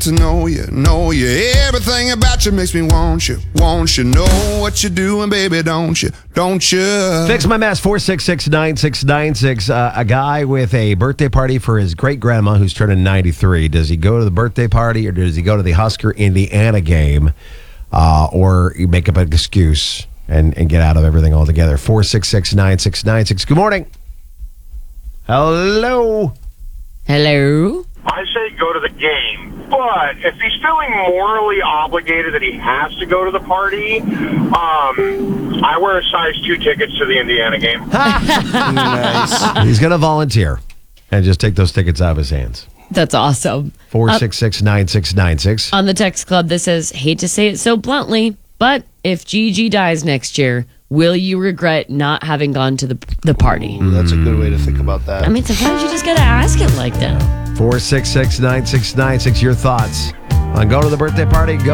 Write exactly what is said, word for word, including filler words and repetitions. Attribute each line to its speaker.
Speaker 1: to know you, know you. Everything about you makes me want you, want you. Know what you're doing, baby, don't you, don't you?
Speaker 2: Fix My Mess, four six six, nine six nine six. Uh, a guy with a birthday party for his great-grandma who's turning ninety-three. Does he go to the birthday party or does he go to the Husker Indiana game? Uh, or you make up an excuse and, and get out of everything altogether? four six six, nine six nine six. Good morning. Hello.
Speaker 3: Hello.
Speaker 4: I say go to the game, but if he's feeling morally obligated that he has to go to the party, um, I wear a size two tickets to the Indiana game.
Speaker 1: Nice.
Speaker 2: He's going to volunteer and just take those tickets out of his hands.
Speaker 3: That's awesome.
Speaker 2: four six six, nine six nine six.
Speaker 3: On the text club, this says, hate to say it so bluntly, but if Gigi dies next year, will you regret not having gone to the the party?
Speaker 5: Ooh, that's a good way to think about that.
Speaker 3: I mean, sometimes you just got to ask it like that.
Speaker 2: four six six, nine six nine six. Your thoughts on going to the birthday party? Go